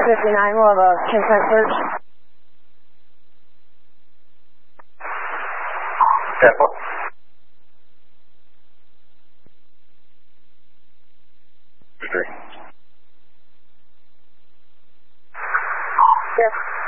59, we'll have a consent search. Careful. Yes.